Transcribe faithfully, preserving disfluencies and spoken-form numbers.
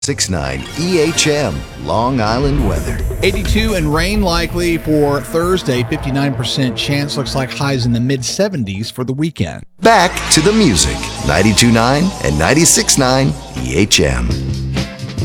six nine E H M, Long Island weather. eighty-two and rain likely for Thursday, fifty-nine percent chance. Looks like highs in the mid seventies for the weekend. Back to the music. ninety-two point nine and ninety-six point nine E H M.